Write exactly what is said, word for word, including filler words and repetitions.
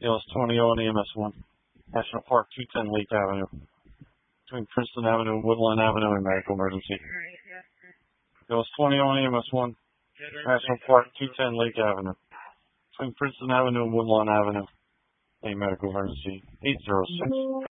L S twenty oh and E M S one. National Park two ten Lake Avenue. Between Princeton Avenue and Woodland Avenue and medical emergency. L S twenty oh and E M S one. National Park two ten Lake Avenue. Between Princeton Avenue and Woodlawn Avenue. A medical emergency. eight zero six.